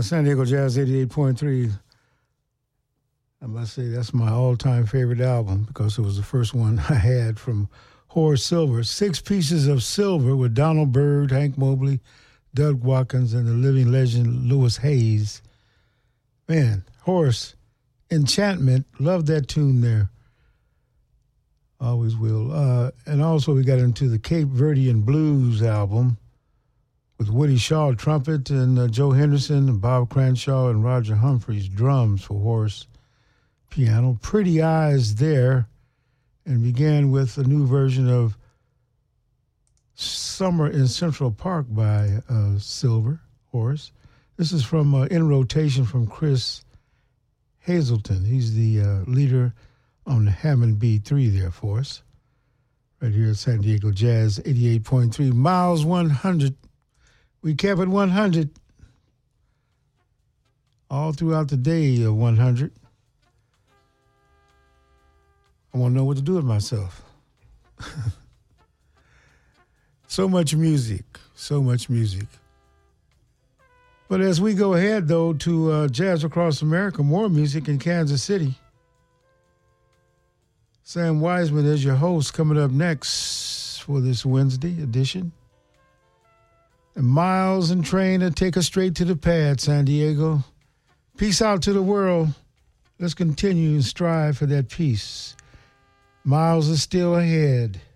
San Diego Jazz 88.3. I must say that's my all-time favorite album because it was the first one I had from Horace Silver. 6 Pieces of Silver with Donald Byrd, Hank Mobley, Doug Watkins, and the living legend Louis Hayes. Man, Horace, Enchantment, love that tune there. Always will. And also we got into the Cape Verdean Blues album with Woody Shaw trumpet and Joe Henderson and Bob Cranshaw and Roger Humphreys drums for Horace piano. Pretty Eyes there, and began with a new version of Summer in Central Park by Horace. This is from In Rotation from Chris Hazelton. He's the leader on the Hammond B3 there for us. Right here at San Diego Jazz 88.3. Miles 100. We kept it 100 all throughout the day of 100. I want to know what to do with myself. So much music, so much music. But as we go ahead, though, to Jazz Across America, more music in Kansas City. Sam Wiseman is your host, coming up next for this Wednesday edition. And Miles and Trainer take us straight to the pad, San Diego. Peace out to the world. Let's continue and strive for that peace. Miles is still ahead.